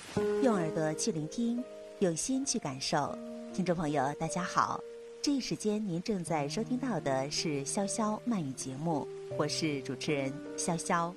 用耳朵去聆听，用心去感受。听众朋友大家好，这一时间您正在收听到的是潇潇慢语节目，我是主持人潇潇。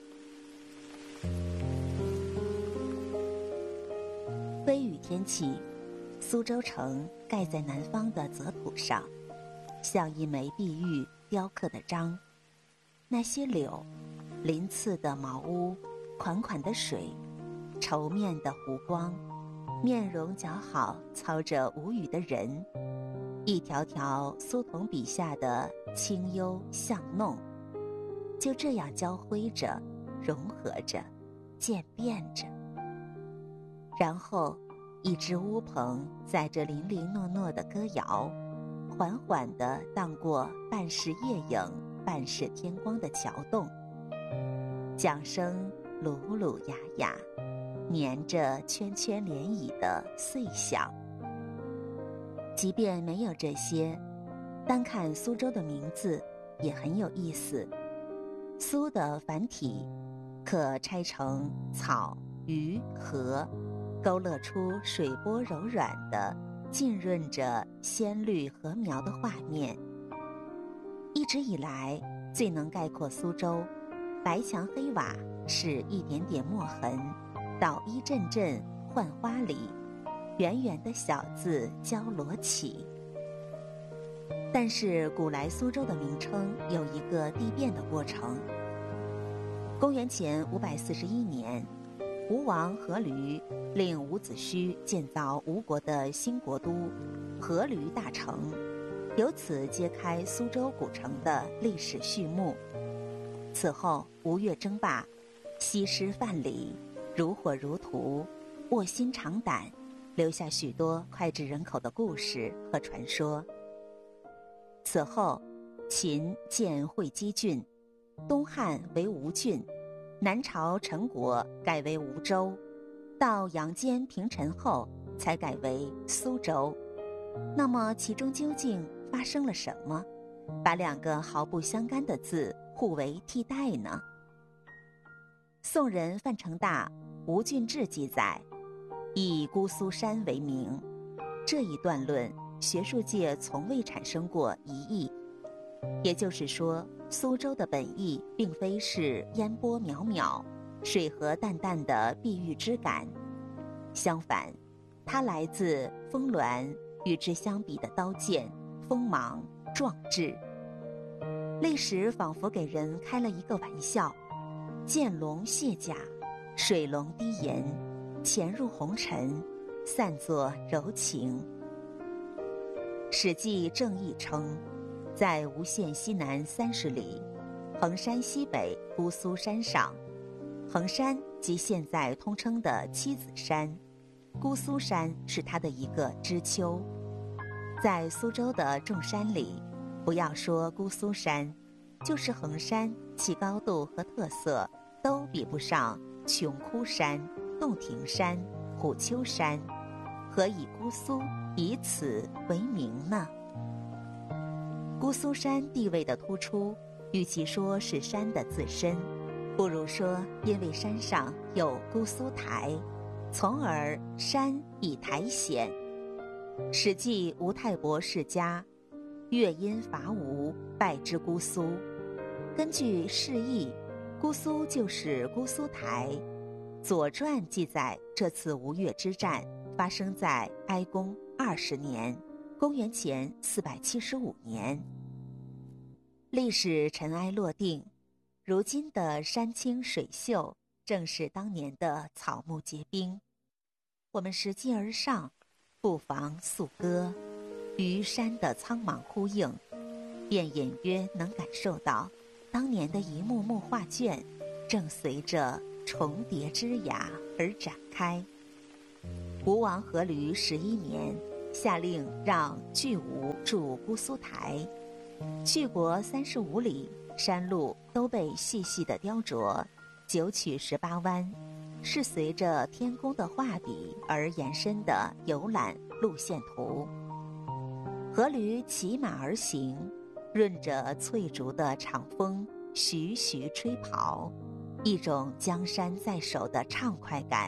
微雨天气，苏州城盖在南方的泽土上，像一枚碧玉雕刻的章。那些柳，鳞次的茅屋，款款的水，绸面的湖光，面容姣好操着无语的人，一条条苏童笔下的清幽巷弄，就这样交辉着，融合着，渐变着。然后一只乌篷载着零零诺诺的歌谣，缓缓地荡过半是夜影半是天光的桥洞，桨声噜噜哑哑，粘着圈圈涟漪的碎响。即便没有这些，单看苏州的名字也很有意思。苏的繁体可拆成草、鱼、河，勾勒出水波柔软的浸润着鲜绿禾苗的画面。一直以来，最能概括苏州，白墙黑瓦是一点点墨痕，到一阵阵浣花里，圆圆的小字交罗起。但是古来苏州的名称有一个递变的过程。公元前541年，吴王阖闾令伍子胥建造吴国的新国都阖闾大城，由此揭开苏州古城的历史序幕。此后吴越争霸，西施范蠡，如火如荼，卧薪尝胆，留下许多脍炙人口的故事和传说。此后秦建会稽郡，东汉为吴郡，南朝陈国改为吴州，到杨坚平陈后才改为苏州。那么其中究竟发生了什么，把两个毫不相干的字互为替代呢？宋人范成大《吴郡志》记载，以姑苏山为名。这一断论，学术界从未产生过疑义。也就是说，苏州的本意并非是烟波渺渺、水河淡淡的碧玉之感，相反，它来自峰峦与之相比的刀剑、锋芒、壮志。历史仿佛给人开了一个玩笑，剑龙卸甲，水龙低岩，潜入红尘，散作柔情。史记正义称，在吴县西南30里，衡山西北姑苏山上，衡山即现在通称的七子山，姑苏山是它的一个支丘。在苏州的众山里，不要说姑苏山，就是衡山，其高度和特色都比不上穷窟山、洞庭山、虎丘山，何以姑苏以此为名呢？姑苏山地位的突出，与其说是山的自身，不如说因为山上有姑苏台，从而山以台显。史记吴太伯世家，乐因伐吴，败之姑苏。根据释义，姑苏就是姑苏台。左传记载，这次吴越之战发生在哀公20年，公元前475年。历史尘埃落定，如今的山清水秀，正是当年的草木皆兵。我们拾级而上，不妨素歌，与山的苍茫呼应，便隐约能感受到当年的一幕幕画卷正随着重叠枝桠而展开。吴王阖闾11年，下令让巨吴筑姑苏台，去国35里，山路都被细细地雕琢，9曲18弯，是随着天工的画笔而延伸的游览路线图。阖闾骑马而行，润着翠竹的长风徐徐吹跑，一种江山在手的畅快感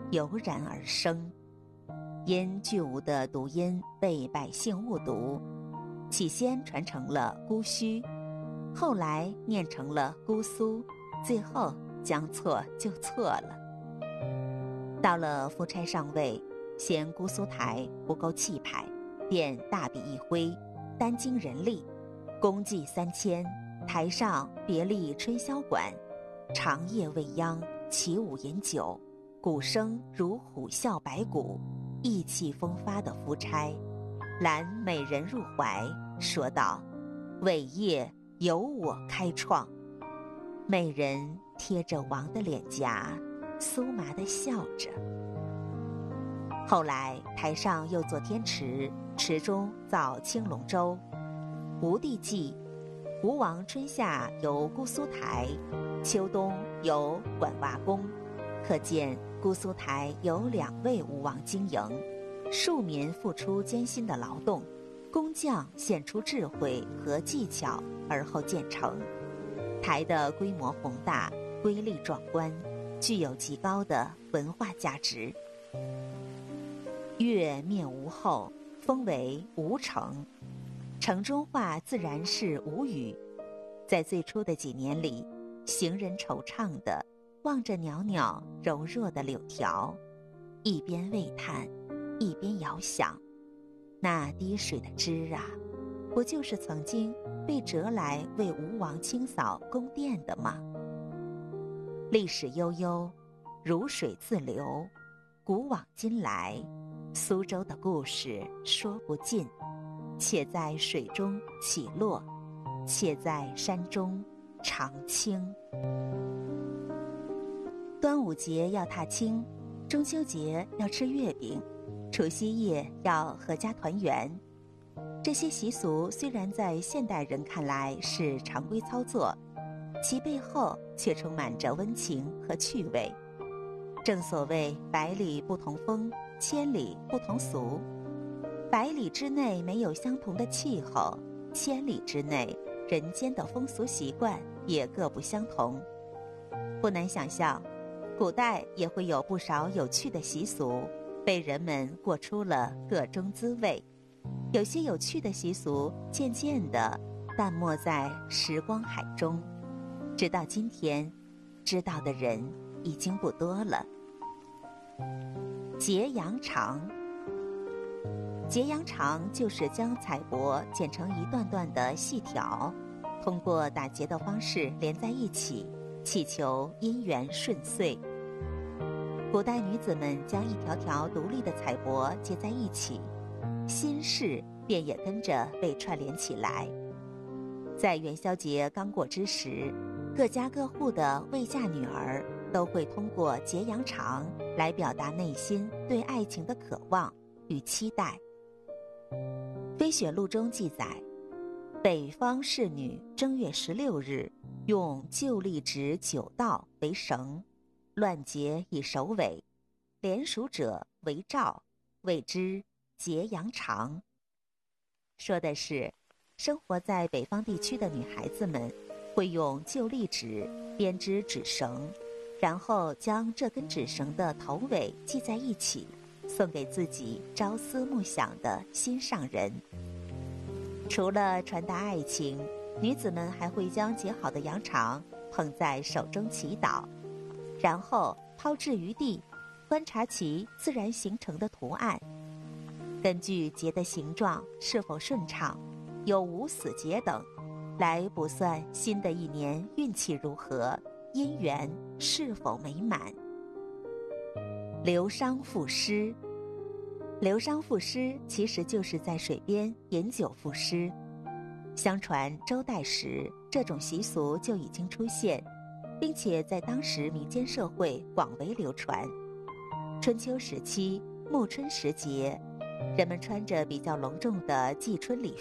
油然而生。因巨无的读音被百姓误读，起先传成了姑须，后来念成了姑苏，最后将错就错了。到了夫差上位，嫌姑苏台不够气派，便大笔一挥，单经人力，公祭3000，台上别立吹箫管，长夜未央，起舞饮酒，鼓声如虎啸白骨，意气风发的夫差揽美人入怀，说道：伟业由我开创。美人贴着王的脸颊，酥麻地笑着。后来台上又做天池，池中造青龙舟。吴地记，吴王春夏游姑苏台，秋冬游管娃宫，可见姑苏台有2位吴王经营，庶民付出艰辛的劳动，工匠献出智慧和技巧，而后建成。台的规模宏大，瑰丽壮观，具有极高的文化价值。越灭吴后，封为吴城，城中话自然是吴语。在最初的几年里，行人惆怅地望着袅袅柔弱的柳条，一边喟叹，一边遥想，那滴水的汁啊，不就是曾经被折来为吴王清扫宫殿的吗？历史悠悠，如水自流，古往今来，苏州的故事说不尽，且在水中起落，且在山中常青。端午节要踏青，中秋节要吃月饼，除夕夜要阖家团圆。这些习俗虽然在现代人看来是常规操作，其背后却充满着温情和趣味。正所谓百里不同风，千里不同俗。百里之内没有相同的气候，千里之内人间的风俗习惯也各不相同。不难想象，古代也会有不少有趣的习俗，被人们过出了个中滋味。有些有趣的习俗渐渐地淡没在时光海中，直到今天，知道的人已经不多了。截羊肠，截羊肠就是将彩帛剪成一段段的细条，通过打结的方式连在一起，祈求姻缘顺遂。古代女子们将一条条独立的彩帛结在一起，心事便也跟着被串联起来。在元宵节刚过之时，各家各户的未嫁女儿都会通过结羊肠来表达内心对爱情的渴望与期待。《飞雪录》中记载，北方士女正月16日用旧历纸9道为绳，乱结以首尾，连属者为兆，谓之结羊肠。说的是生活在北方地区的女孩子们会用旧历纸编织纸绳，然后将这根纸绳的头尾系在一起，送给自己朝思暮想的心上人。除了传达爱情，女子们还会将结好的羊肠捧在手中祈祷，然后抛掷于地，观察其自然形成的图案。根据结的形状是否顺畅，有无死结等，来卜算新的一年运气如何，姻缘是否美满。流觞赋诗，流觞赋诗其实就是在水边饮酒赋诗。相传周代时，这种习俗就已经出现，并且在当时民间社会广为流传。春秋时期，暮春时节，人们穿着比较隆重的祭春礼